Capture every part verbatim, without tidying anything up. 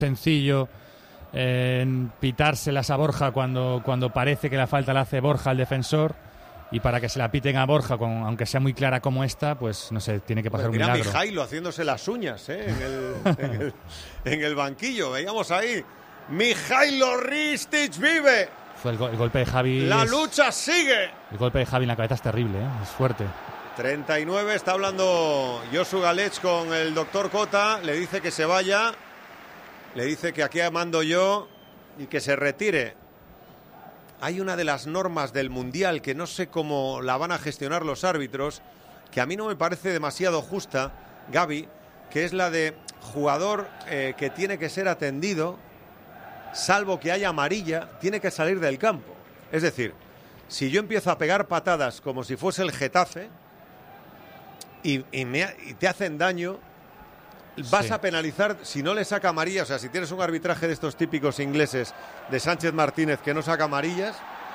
sencillo eh, en pitárselas a Borja cuando, cuando parece que la falta la hace Borja al defensor, y para que se la piten a Borja, con, aunque sea muy clara como esta, pues no sé, tiene que pasar pues un mira, milagro. Mijailo haciéndose las uñas ¿eh? en, el, en, el, en el banquillo. Veíamos ahí, Mijailo Ristic vive. Fue el, go- el golpe de Javi. La es, lucha sigue. El golpe de Javi en la cabeza es terrible, ¿eh? Es fuerte. treinta y nueve, está hablando Josu Galech con el doctor Cota, le dice que se vaya, le dice que aquí mando yo y que se retire. Hay una de las normas del Mundial que no sé cómo la van a gestionar los árbitros, que a mí no me parece demasiado justa, Gaby, que es la de jugador eh, que tiene que ser atendido, salvo que haya amarilla, tiene que salir del campo. Es decir, si yo empiezo a pegar patadas como si fuese el Getafe y, y, me, y te hacen daño, vas sí. a penalizar si no le saca amarilla. O sea, si tienes un arbitraje de estos típicos ingleses de Sánchez Martínez que no saca amarillas,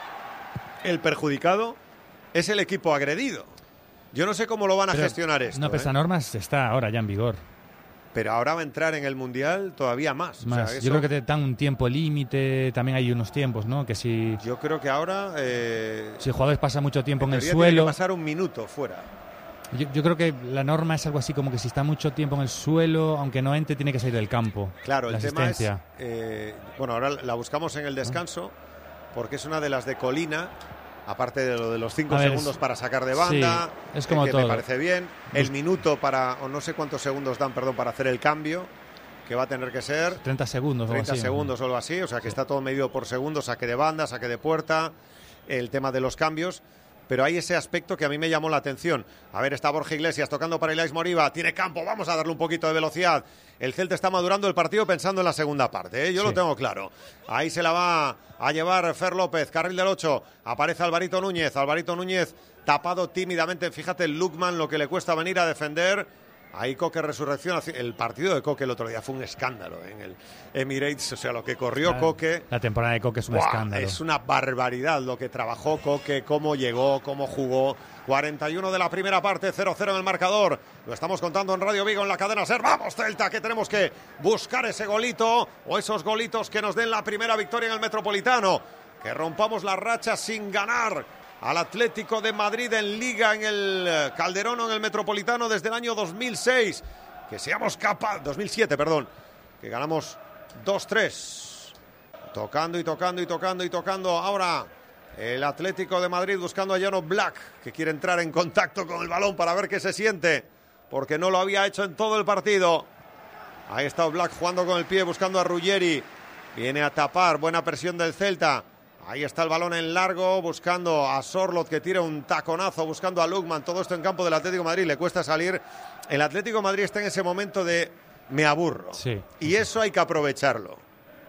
el perjudicado es el equipo agredido. Yo no sé cómo lo van a pero, gestionar esto. No, pero ¿eh? esa norma está ahora ya en vigor. Pero ahora va a entrar en el Mundial todavía más. más. O sea, eso... Yo creo que te dan un tiempo límite, también hay unos tiempos, ¿no? Que si... Yo creo que ahora... Eh... Si el jugador pasa mucho tiempo en, en el suelo... Tiene que pasar un minuto fuera. Yo, yo creo que la norma es algo así como que si está mucho tiempo en el suelo, aunque no entre, tiene que salir del campo. Claro, la el tema es... asistencia. Eh, bueno, ahora la buscamos en el descanso, porque es una de las de Colina, aparte de lo de los cinco ver, segundos es, para sacar de banda, sí, es como que todo. me parece bien. El minuto para, o no sé cuántos segundos dan, perdón, para hacer el cambio, que va a tener que ser... treinta segundos treinta o así. segundos o algo así, o sea que sí. Está todo medido por segundos, saque de banda, saque de puerta, el tema de los cambios... Pero hay ese aspecto que a mí me llamó la atención. A ver, está Borja Iglesias tocando para Ilais Moriba. Tiene campo, vamos a darle un poquito de velocidad. El Celta está madurando el partido pensando en la segunda parte, ¿eh? Yo sí. lo tengo claro. Ahí se la va a llevar Fer López, carril del ocho. Aparece Alvarito Núñez. Alvarito Núñez tapado tímidamente. Fíjate el Lukman, lo que le cuesta venir a defender. Ahí Coque Resurrección. El partido de Coque el otro día fue un escándalo en el Emirates. O sea, lo que corrió la, Coque. La temporada de Coque es un ¡buah! escándalo. Es una barbaridad lo que trabajó Coque, cómo llegó, cómo jugó. cuarenta y uno de la primera parte, cero cero en el marcador. Lo estamos contando en Radio Vigo, en la cadena SER. ¡Vamos, Celta! Que tenemos que buscar ese golito o esos golitos que nos den la primera victoria en el Metropolitano. Que rompamos la racha sin ganar al Atlético de Madrid en Liga, en el Calderón o en el Metropolitano desde el año dos mil seis. Que seamos capaces... dos mil siete, perdón. Que ganamos dos tres. Tocando y tocando y tocando y tocando. Ahora el Atlético de Madrid buscando a Jan Oblak, que quiere entrar en contacto con el balón para ver qué se siente, porque no lo había hecho en todo el partido. Ahí está Oblak jugando con el pie, buscando a Ruggeri. Viene a tapar, buena presión del Celta. Ahí está el balón en largo, buscando a Sorloth, que tira un taconazo, buscando a Lukman. Todo esto en campo del Atlético de Madrid. Le cuesta salir. El Atlético de Madrid está en ese momento de me aburro. Sí. Y eso hay que aprovecharlo.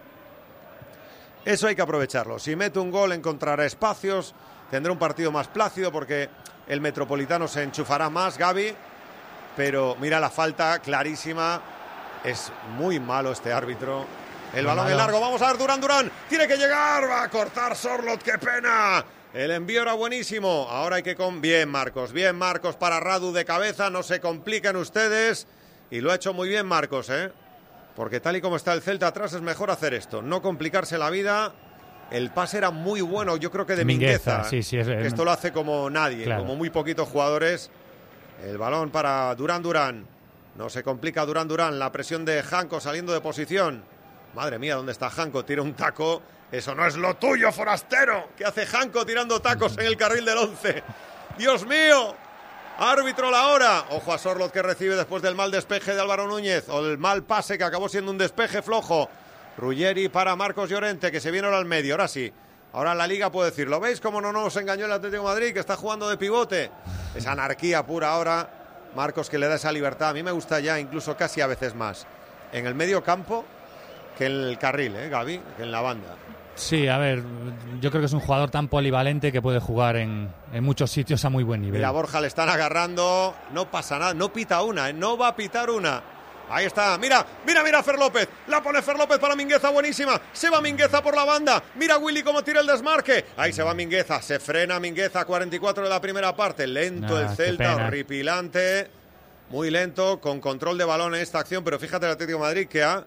Eso hay que aprovecharlo. Si mete un gol, encontrará espacios. Tendrá un partido más plácido porque el Metropolitano se enchufará más, Gaby. Pero mira la falta clarísima. Es muy malo este árbitro. El balón malo. en largo, vamos a ver Durán Durán, tiene que llegar, va a cortar Sorloth, qué pena. El envío era buenísimo, ahora hay que con... Bien Marcos, bien Marcos para Radu de cabeza, no se compliquen ustedes. Y lo ha hecho muy bien Marcos, ¿eh? Porque tal y como está el Celta atrás es mejor hacer esto, no complicarse la vida. El pase era muy bueno, yo creo que de Mingueza, Mingueza sí, sí, es, que esto lo hace como nadie, claro. como muy poquitos jugadores. El balón para Durán Durán, no se complica Durán Durán, la presión de Janko saliendo de posición. Madre mía, ¿dónde está Janko? Tira un taco. Eso no es lo tuyo, forastero. ¿Qué hace Janko tirando tacos en el carril del once? ¡Dios mío! Árbitro la hora. Ojo a Sorloth, que recibe después del mal despeje de Álvaro Núñez. O el mal pase que acabó siendo un despeje flojo. Ruggeri para Marcos Llorente, que se viene ahora al medio. Ahora sí. Ahora la Liga puede decir, ¿lo veis cómo no nos engañó el Atlético de Madrid? Que está jugando de pivote. Es anarquía pura ahora. Marcos, que le da esa libertad. A mí me gusta ya incluso casi a veces más en el medio campo que en el carril, ¿eh, Gaby? Que en la banda. Sí, a ver, yo creo que es un jugador tan polivalente que puede jugar en, en muchos sitios a muy buen nivel. Mira, Borja le están agarrando, no pasa nada, no pita una, ¿eh? No va a pitar una. Ahí está, mira, mira, mira Fer López, la pone Fer López para Mingueza, buenísima, se va Mingueza por la banda, mira Willy cómo tira el desmarque, ahí se va Mingueza, se frena Mingueza, cuarenta y cuatro de la primera parte, lento ah, el Celta, horripilante, muy lento, con control de balón en esta acción, pero fíjate el Atlético de Madrid que ha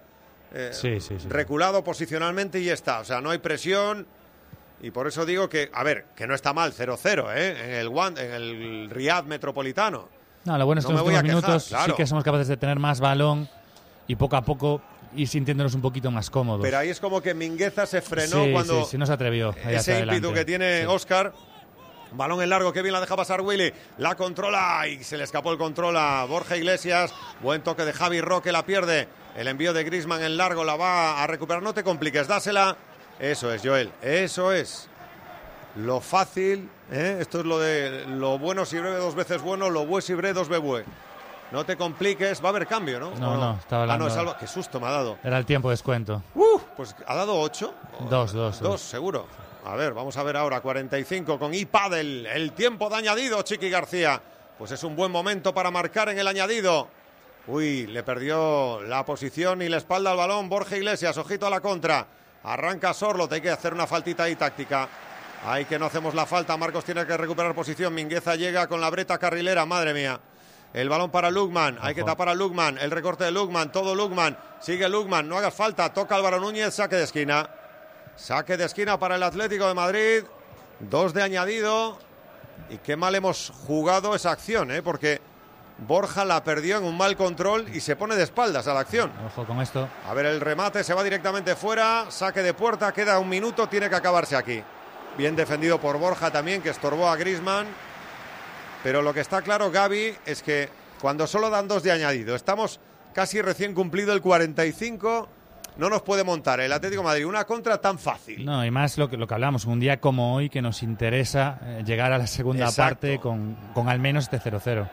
eh, sí, sí, sí. reculado posicionalmente y ya está. O sea, no hay presión. Y por eso digo que, a ver, que no está mal cero cero, ¿eh? En el, One, en el Riyadh Metropolitano. No, lo bueno es que no en los últimos minutos quejar, claro. sí que somos capaces de tener más balón y poco a poco ir sintiéndonos un poquito más cómodos. Pero ahí es como que Mingueza se frenó sí, cuando... Sí, sí, no se atrevió. Ese ímpetu que tiene Óscar. Sí. Balón en largo, que bien la deja pasar Willy. La controla y se le escapó el control a Borja Iglesias. Buen toque de Javi Roque, la pierde. El envío de Griezmann en largo la va a recuperar. No te compliques, dásela. Eso es, Joel, eso es. Lo fácil, ¿eh? Esto es lo de lo bueno si breve dos veces bueno, lo bue si breve dos veces bue. No te compliques, va a haber cambio, ¿no? No, no, no estaba hablando. Ah, no, es algo... Qué susto me ha dado. Era el tiempo de descuento. Uh, pues ha dado ocho. Dos, dos. Dos, dos, seguro. A ver, vamos a ver ahora, cuarenta y cinco con iPadel, el tiempo de añadido, Chiqui García. Pues es un buen momento para marcar en el añadido. Uy, le perdió la posición y la espalda al balón Borja Iglesias, ojito a la contra. Arranca Sorloth, hay que hacer una faltita ahí táctica. Ahí que no hacemos la falta, Marcos tiene que recuperar posición, Mingueza llega con la breta carrilera, madre mía. El balón para Lukman, hay que tapar a Lukman, el recorte de Lukman, todo Lukman, sigue Lukman, no hagas falta, toca Álvaro Núñez, saque de esquina. Saque de esquina para el Atlético de Madrid, dos de añadido. Y qué mal hemos jugado esa acción, ¿eh? Porque Borja la perdió en un mal control y se pone de espaldas a la acción. Ojo con esto. A ver, el remate se va directamente fuera, saque de puerta, queda un minuto, tiene que acabarse aquí. Bien defendido por Borja también, que estorbó a Griezmann. Pero lo que está claro, Gaby, es que cuando solo dan dos de añadido, estamos casi recién cumplido el cuarenta y cinco... No nos puede montar el Atlético de Madrid una contra tan fácil. No, y más lo que, lo que hablamos, un día como hoy que nos interesa eh, llegar a la segunda Exacto. parte con, con al menos este cero cero.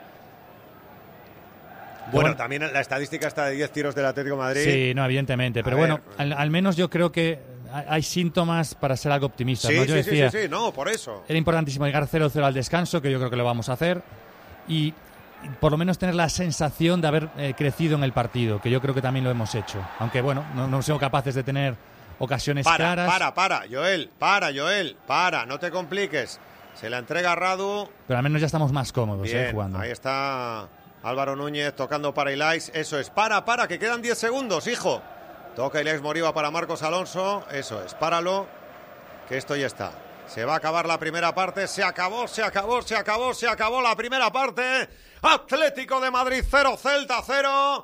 Bueno, bueno, también la estadística está de diez tiros del Atlético de Madrid. Sí, no, evidentemente. Pero a bueno, al, al menos yo creo que hay síntomas para ser algo optimistas. Sí, ¿no? Yo sí, decía, sí, sí, sí, no, por eso. Era importantísimo llegar cero cero al descanso, que yo creo que lo vamos a hacer. Y por lo menos tener la sensación de haber eh, crecido en el partido, que yo creo que también lo hemos hecho. Aunque, bueno, no, no somos capaces de tener ocasiones para, claras. Para, para, Joel, para, Joel, para, no te compliques. Se la entrega a Radu. Pero al menos ya estamos más cómodos. Bien, eh, jugando. Ahí está Álvaro Núñez tocando para Ilais. Eso es, para, para, que quedan diez segundos, hijo. Toca Ilais Moriba para Marcos Alonso. Eso es, páralo, que esto ya está. Se va a acabar la primera parte, se acabó, se acabó, se acabó, se acabó la primera parte. Atlético de Madrid cero, Celta cero,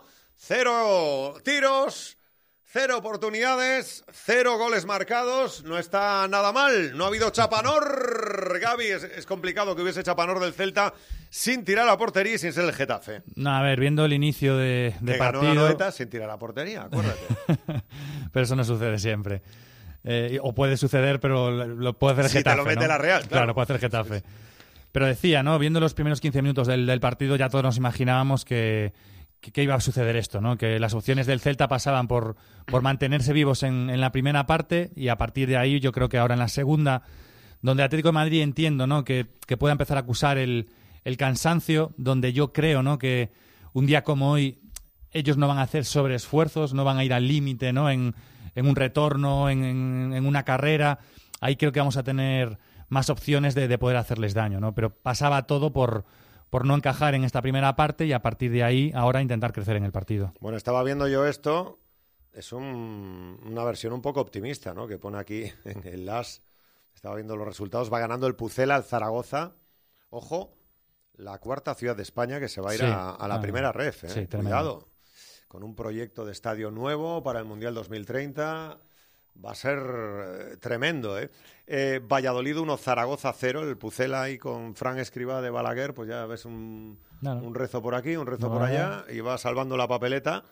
cero tiros, cero oportunidades, cero goles marcados. No está nada mal, no ha habido chapanor. Gaby, es, es complicado que hubiese chapanor del Celta sin tirar a portería y sin ser el Getafe. No, a ver, viendo el inicio de, de que partido... ganó la Noeta sin tirar a portería, acuérdate. Pero eso no sucede siempre. Eh, o puede suceder, pero lo puede hacer el sí, Getafe. Te lo mete ¿no? la Real, claro. Claro, lo puede hacer el Getafe. Pero decía, ¿no? Viendo los primeros quince minutos del, del partido, ya todos nos imaginábamos que, que, que iba a suceder esto, ¿no? Que las opciones del Celta pasaban por, por mantenerse vivos en, en la primera parte y a partir de ahí yo creo que ahora en la segunda, donde Atlético de Madrid entiendo, ¿no? Que, que pueda empezar a acusar el, el cansancio, donde yo creo, ¿no? Que un día como hoy ellos no van a hacer sobreesfuerzos, no van a ir al límite, ¿no? En, en un retorno, en, en, en una carrera. Ahí creo que vamos a tener más opciones de, de poder hacerles daño, ¿no? Pero pasaba todo por, por no encajar en esta primera parte y a partir de ahí ahora intentar crecer en el partido. Bueno, estaba viendo yo esto, es un, una versión un poco optimista, ¿no? Que pone aquí en el As, estaba viendo los resultados, va ganando el Pucela al Zaragoza, ojo, la cuarta ciudad de España que se va a ir sí, a, a la ah, primera ref, ¿eh? Sí, cuidado, con un proyecto de estadio nuevo para el Mundial dos mil treinta... Va a ser eh, tremendo, ¿eh? eh Valladolid uno, Zaragoza cero, el Pucela ahí con Fran Escribá de Balaguer, pues ya ves un, no, no. un rezo por aquí, un rezo no, por allá, y va salvando la papeleta.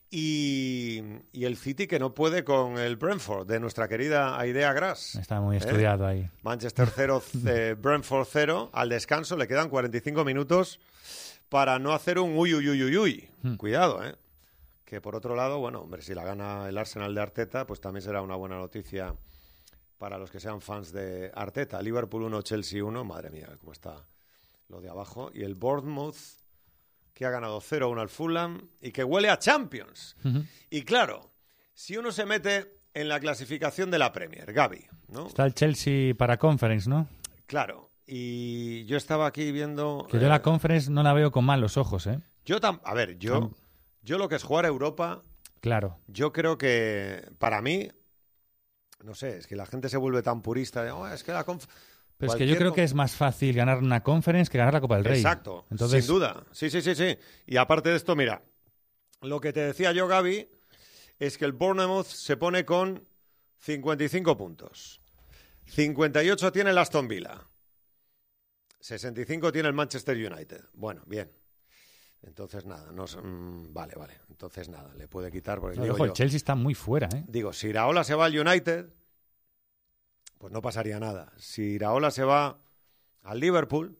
Y, y el City que no puede con el Brentford, de nuestra querida Aidea Gras. Está muy estudiado ¿eh? ahí. Manchester cero, eh, Brentford cero, al descanso le quedan cuarenta y cinco minutos para no hacer un uy, uy, uy, uy, uy. Hmm. Cuidado, ¿eh? Que por otro lado, bueno, hombre, si la gana el Arsenal de Arteta, pues también será una buena noticia para los que sean fans de Arteta. Liverpool uno, Chelsea uno, madre mía, cómo está lo de abajo. Y el Bournemouth, que ha ganado cero uno al Fulham y que huele a Champions. Uh-huh. Y claro, si uno se mete en la clasificación de la Premier, Gaby, ¿no? Está el Chelsea para Conference, ¿no? Claro, y yo estaba aquí viendo... Que yo eh, la Conference no la veo con malos ojos, ¿eh? Yo tam- A ver, yo... Tam- Yo lo que es jugar a Europa, Claro. Yo creo que, para mí, no sé, es que la gente se vuelve tan purista de, oh, es que la conf... Pero es que yo creo que es más fácil ganar una Conference que ganar la Copa del Rey. Exacto, Entonces... sin duda. Sí, sí, sí, sí. Y aparte de esto, mira, lo que te decía yo, Gaby, es que el Bournemouth se pone con cincuenta y cinco puntos. cincuenta y ocho tiene el Aston Villa. sesenta y cinco tiene el Manchester United. Bueno, bien. Entonces, nada, no, mmm, vale, vale. Entonces, nada, le puede quitar. Porque no, digo ojo, yo, el Chelsea está muy fuera, ¿eh? Digo, si Iraola se va al United, pues no pasaría nada. Si Iraola se va al Liverpool,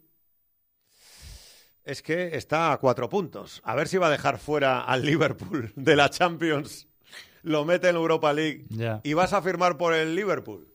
es que está a cuatro puntos. A ver si va a dejar fuera al Liverpool de la Champions, lo mete en la Europa League Ya. y vas a firmar por el Liverpool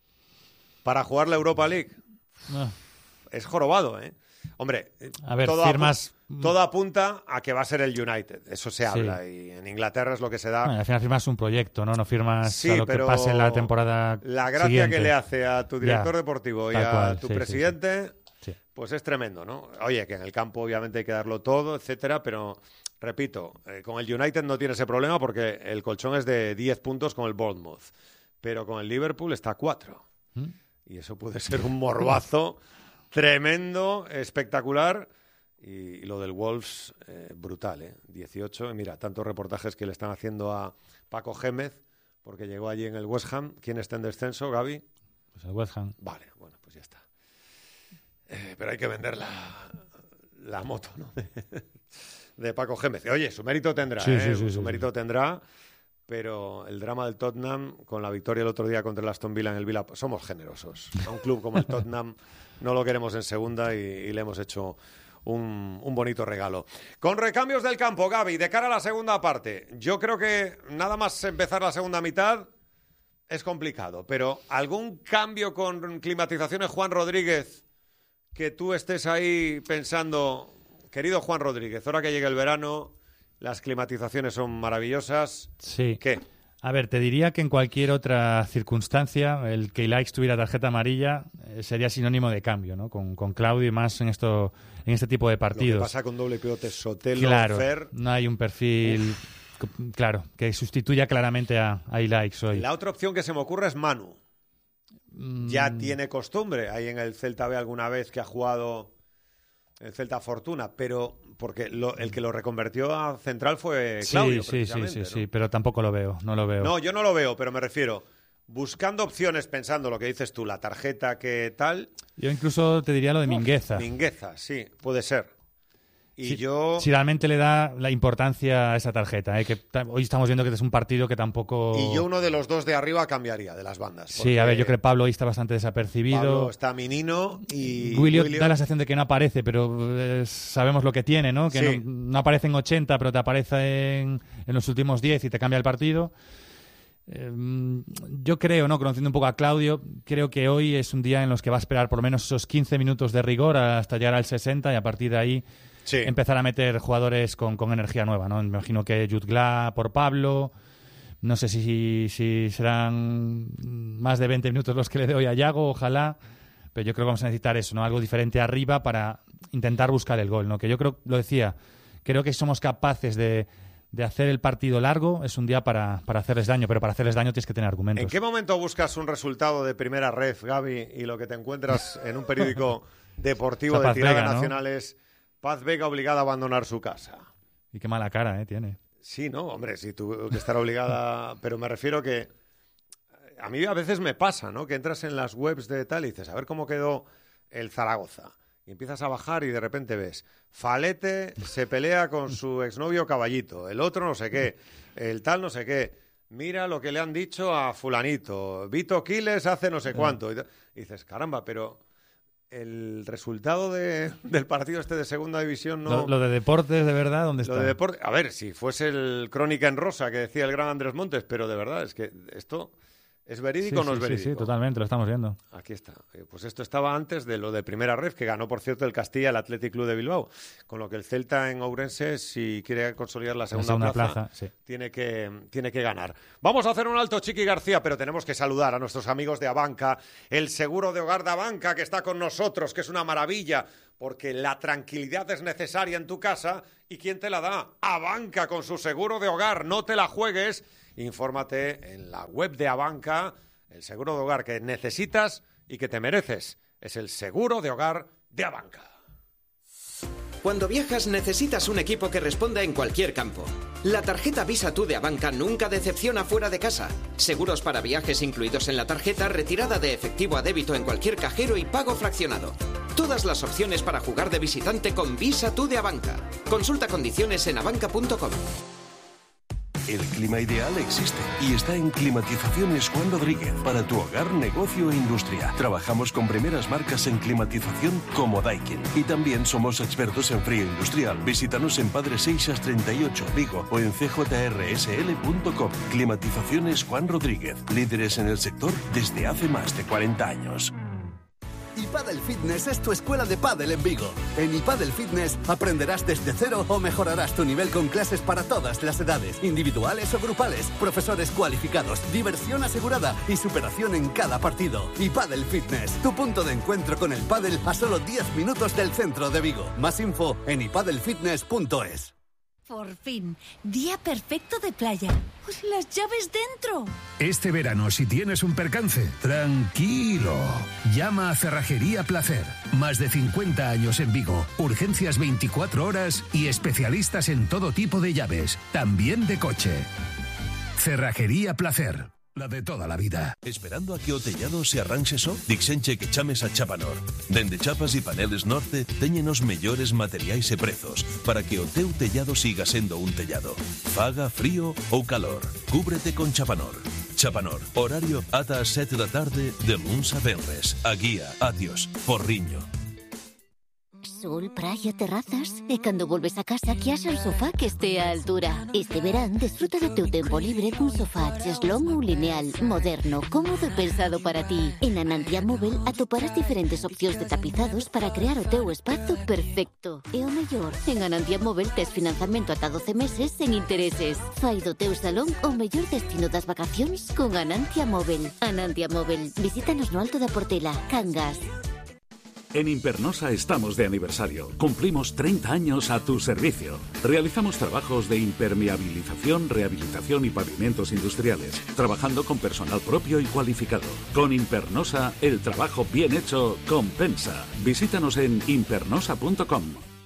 para jugar la Europa League. No. Es jorobado, ¿eh? Hombre, a ver, todo, firmas... apu todo apunta a que va a ser el United. Eso se habla. Sí. Y en Inglaterra es lo que se da. Bueno, al final firmas un proyecto, ¿no? No firmas Sí, a lo pero que pase en la temporada la gracia siguiente. que le hace a tu director Ya, deportivo y tal a cual, tu sí, presidente, sí, sí. Sí. pues es tremendo, ¿no? Oye, que en el campo obviamente hay que darlo todo, etcétera, pero repito, eh, con el United no tiene ese problema porque el colchón es de diez puntos con el Bournemouth, pero con el Liverpool está a cuatro. ¿Mm? Y eso puede ser un morbazo tremendo, espectacular. Y lo del Wolves, eh, brutal, ¿eh? dieciocho. Y mira, tantos reportajes que le están haciendo a Paco Gémez, porque llegó allí en el West Ham. ¿Quién está en descenso, Gaby? Pues el West Ham. Vale, bueno, pues ya está. Eh, pero hay que vender la, la moto, ¿no? De Paco Gémez. Oye, su mérito tendrá, Sí, ¿eh? sí, sí, su sí, mérito sí. tendrá. Pero el drama del Tottenham, con la victoria el otro día contra el Aston Villa en el Villa, somos generosos. A un club como el Tottenham no lo queremos en segunda y, y le hemos hecho un, un bonito regalo. Con recambios del campo, Gaby, de cara a la segunda parte, yo creo que nada más empezar la segunda mitad es complicado, pero ¿algún cambio con climatizaciones, Juan Rodríguez, que tú estés ahí pensando, querido Juan Rodríguez, ahora que llegue el verano... Las climatizaciones son maravillosas. Sí. ¿Qué? A ver, te diría que en cualquier otra circunstancia el que Ilaix tuviera tarjeta amarilla eh, sería sinónimo de cambio, ¿no? Con, con Claudio y más en esto en este tipo de partidos. Lo que pasa con doble pivote Sotelo, Claro, Fer... no hay un perfil, Uf. claro, que sustituya claramente a, a Ilaix hoy. La otra opción que se me ocurre es Manu. Mm. Ya tiene costumbre. Ahí en el Celta B alguna vez que ha jugado el Celta Fortuna, pero porque lo, el que lo reconvertió a central fue Claudio, sí, sí, sí, sí, ¿no? sí, pero tampoco lo veo, no lo veo. No, yo no lo veo, pero me refiero, buscando opciones, pensando lo que dices tú, la tarjeta que tal... Yo incluso te diría lo de Mingueza. Mingueza, sí, puede ser. Y si, yo... si realmente le da la importancia a esa tarjeta, ¿eh? Que hoy estamos viendo que es un partido que tampoco... Y yo uno de los dos de arriba cambiaría, de las bandas. Sí, a ver, yo creo que Pablo hoy está bastante desapercibido. Pablo está Minino y... Williot Williot... da la sensación de que no aparece, pero eh, sabemos lo que tiene, ¿no? Que sí. no, no aparece en ochenta, pero te aparece en, en los últimos diez y te cambia el partido. Eh, yo creo, ¿no? Conociendo un poco a Claudio, creo que hoy es un día en los que va a esperar por lo menos esos quince minutos de rigor hasta llegar al sesenta y a partir de ahí... Sí. Empezar a meter jugadores con, con energía nueva, ¿no? Me imagino que Jutgla por Pablo, no sé si, si serán más de veinte minutos los que le doy a Yago, ojalá, pero yo creo que vamos a necesitar eso, ¿no? Algo diferente arriba para intentar buscar el gol, ¿no? Que yo creo, lo decía, creo que somos capaces de, de hacer el partido largo, es un día para, para hacerles daño, pero para hacerles daño tienes que tener argumentos. ¿En qué momento buscas un resultado de primera red, Gaby, y lo que te encuentras en un periódico deportivo de tirada Vega, nacional es... ¿no? Paz Vega obligada a abandonar su casa. Y qué mala cara, ¿eh? Tiene. Sí, no, hombre, sí, tuvo que estar obligada... Pero me refiero que... A mí a veces me pasa, ¿no? Que entras en las webs de tal y dices, a ver cómo quedó el Zaragoza. Y empiezas a bajar y de repente ves, Falete se pelea con su exnovio Caballito, el otro no sé qué, el tal no sé qué. Mira lo que le han dicho a fulanito. Vito Quiles hace no sé cuánto. Y dices, caramba, pero... El resultado de, del partido este de segunda división no... Lo, lo de deportes, de verdad, ¿dónde está? Lo de deporte, a ver, si fuese el Crónica en Rosa que decía el gran Andrés Montes, pero de verdad es que esto ¿Es verídico sí, o no sí, es verídico? Sí, sí, totalmente, lo estamos viendo. Aquí está. Pues esto estaba antes de lo de Primera Ref, que ganó, por cierto, el Castilla, el Athletic Club de Bilbao. Con lo que el Celta en Ourense, si quiere consolidar la segunda, la segunda plaza, plaza sí. tiene, que, tiene que ganar. Vamos a hacer un alto, Chiqui García, pero tenemos que saludar a nuestros amigos de Abanca, el seguro de hogar de Abanca, que está con nosotros, que es una maravilla, porque la tranquilidad es necesaria en tu casa. ¿Y quién te la da? Abanca, con su seguro de hogar. No te la juegues. Infórmate en la web de Abanca. El seguro de hogar que necesitas y que te mereces. Es el seguro de hogar de Abanca. Cuando viajas necesitas un equipo que responda en cualquier campo. La tarjeta Visa Tú de Abanca nunca decepciona fuera de casa. Seguros para viajes incluidos en la tarjeta, retirada de efectivo a débito en cualquier cajero y pago fraccionado. Todas las opciones para jugar de visitante con Visa Tú de Abanca. Consulta condiciones en abanca punto com. El clima ideal existe y está en Climatizaciones Juan Rodríguez para tu hogar, negocio e industria. Trabajamos con primeras marcas en climatización como Daikin y también somos expertos en frío industrial. Visítanos en Padre Seixas treinta y ocho, Vigo, o en c j r s l punto com. Climatizaciones Juan Rodríguez, líderes en el sector desde hace más de cuarenta años. iPadel Fitness es tu escuela de pádel en Vigo. En iPadel Fitness aprenderás desde cero o mejorarás tu nivel con clases para todas las edades, individuales o grupales, profesores cualificados, diversión asegurada y superación en cada partido. iPadel Fitness, tu punto de encuentro con el pádel a solo diez minutos del centro de Vigo. Más info en i padel fitness punto es. Por fin, día perfecto de playa. ¡Las llaves dentro! Este verano, si tienes un percance, tranquilo. Llama a Cerrajería Placer. Más de cincuenta años en Vigo. Urgencias veinticuatro horas y especialistas en todo tipo de llaves, también de coche. Cerrajería Placer. La de toda la vida. Esperando a que o tellado se arranxe só? Dixenche que chames a Chapanor. Dende Chapas e Paneles Norte teñen os mellores materiais e prezos para que o teu tellado siga sendo un tellado. Faga frío ou calor. Cúbrete con Chapanor. Chapanor. Horario ata as sete da tarde de luns a venres. A guía, adiós, Porriño. Sol, praia, terrazas e cando volves a casa que haxa un sofá que este á altura. Este verán desfruta do teu tempo libre cun sofá cheslón ou lineal, moderno, cómodo e pensado para ti. En Anantia Móvel atoparás diferentes opcións de tapizados para crear o teu espazo perfecto. E o mellor, en Anantia Móvel tes financiamento ata doce meses sen intereses. Fai do teu salón o mellor destino das vacacións con Anantia Móvel. Anantia Móvel, visítanos no Alto da Portela, Cangas. En Impernosa estamos de aniversario. Cumplimos treinta años a tu servicio. Realizamos trabajos de impermeabilización, rehabilitación y pavimentos industriales, trabajando con personal propio y cualificado. Con Impernosa, el trabajo bien hecho compensa. Visítanos en impernosa punto com.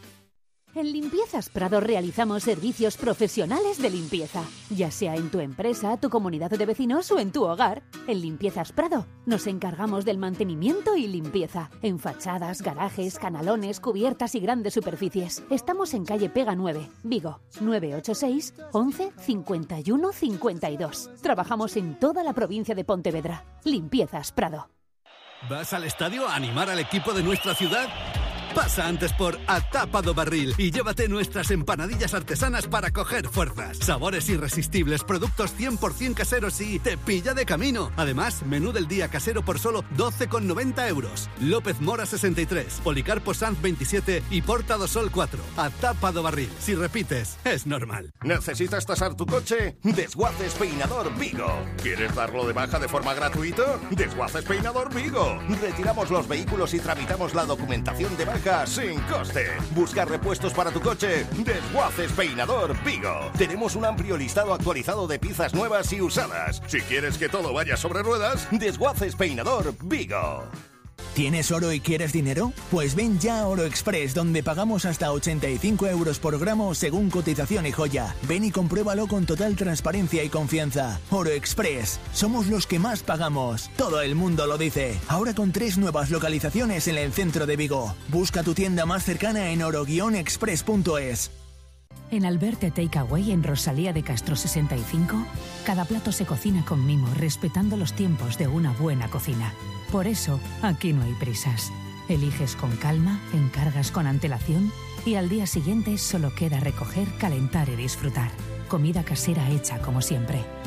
En Limpiezas Prado realizamos servicios profesionales de limpieza, ya sea en tu empresa, tu comunidad de vecinos o en tu hogar. En Limpiezas Prado nos encargamos del mantenimiento y limpieza, en fachadas, garajes, canalones, cubiertas y grandes superficies. Estamos en calle Pega nueve, Vigo, nueve ocho seis, once, cincuenta y uno, cincuenta y dos. Trabajamos en toda la provincia de Pontevedra. Limpiezas Prado. ¿Vas al estadio a animar al equipo de nuestra ciudad? Pasa antes por A Tapa do Barril y llévate nuestras empanadillas artesanas para coger fuerzas. Sabores irresistibles, productos cien por ciento caseros y te pilla de camino. Además, menú del día casero por solo doce con noventa euros. López Mora sesenta y tres, Policarpo Sanz veintisiete y Porta do Sol cuatro. A Tapa do Barril. Si repites, es normal. ¿Necesitas tasar tu coche? Desguaces Peinador Vigo. ¿Quieres darlo de baja de forma gratuita? Desguaces Peinador Vigo. Retiramos los vehículos y tramitamos la documentación de baja sin coste. Buscar repuestos para tu coche. Desguaces Peinador Vigo. Tenemos un amplio listado actualizado de piezas nuevas y usadas. Si quieres que todo vaya sobre ruedas, Desguaces Peinador Vigo. ¿Tienes oro y quieres dinero? Pues ven ya a Oro Express, donde pagamos hasta ochenta y cinco euros por gramo según cotización y joya. Ven y compruébalo con total transparencia y confianza. Oro Express, somos los que más pagamos. Todo el mundo lo dice. Ahora con tres nuevas localizaciones en el centro de Vigo. Busca tu tienda más cercana en oro guion express punto es. En Alberte Takeaway, en Rosalía de Castro sesenta y cinco, cada plato se cocina con mimo, respetando los tiempos de una buena cocina. Por eso, aquí no hay prisas. Eliges con calma, encargas con antelación y al día siguiente solo queda recoger, calentar y disfrutar. Comida casera hecha como siempre.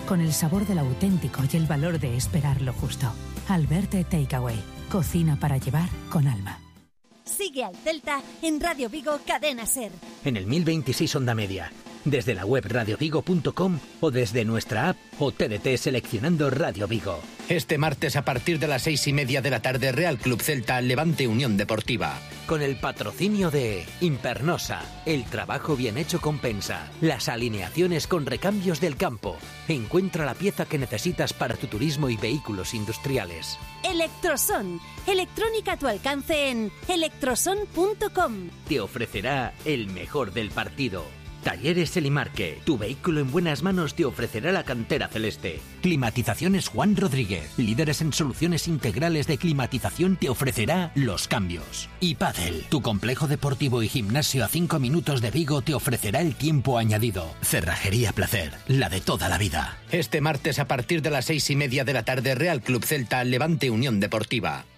con el sabor del auténtico y el valor de esperar lo justo. Alberte Takeaway. Cocina para llevar con alma. Sigue al Celta en Radio Vigo Cadena Ser. En el mil veintiséis Onda Media, desde la web radio vigo punto com o desde nuestra app o T D T seleccionando Radio Vigo. Este martes a partir de las seis y media de la tarde, Real Club Celta Levante Unión Deportiva. Con el patrocinio de Impernosa, el trabajo bien hecho compensa. Las alineaciones con recambios del campo. Encuentra la pieza que necesitas para tu turismo y vehículos industriales. Electroson, electrónica a tu alcance en electroson punto com. Te ofrecerá el mejor del partido. Talleres Elimarque, tu vehículo en buenas manos te ofrecerá la cantera celeste. Climatizaciones Juan Rodríguez, líderes en soluciones integrales de climatización, te ofrecerá los cambios. Y Padel, tu complejo deportivo y gimnasio a cinco minutos de Vigo te ofrecerá el tiempo añadido. Cerrajería Placer, la de toda la vida. Este martes a partir de las seis y media de la tarde, Real Club Celta Levante Unión Deportiva.